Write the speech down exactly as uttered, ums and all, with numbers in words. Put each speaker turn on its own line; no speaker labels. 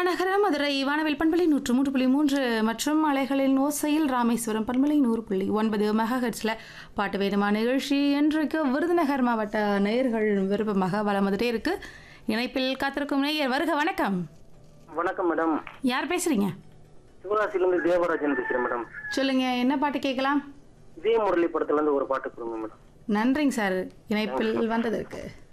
மாநகர மதுரை வானவில் பண்பலை நூற்று மூன்று புள்ளி மூன்று மற்றும் அலைகளின் ஓசையில் ராமேஸ்வரம் பண்பலை நூறு புள்ளி ஒன்பது மெகாஹெர்ட்ஸில் பாட்டு வேணுமா நிகழ்ச்சி இன்றைக்கு விருதுநகர் மாவட்ட நேயர்கள் விருப்பமாக வலம் வந்துட்டே இருக்கு. இணைப்பில் காத்திருக்கும் நேயர் வருக. வணக்கம்.
வணக்கம் மேடம்.
யார் பேசுறீங்க?
சிவகாசியிலிருந்து தேவராஜன் பேசுறேன் மேடம்.
சொல்லுங்க, என்ன பாட்டு கேட்கலாம்?
இதே முரளி படத்துல இருந்து ஒரு பாட்டு கொடுங்க மேடம்.
நன்றிங்க சார், இணைப்பில் வந்ததற்கு.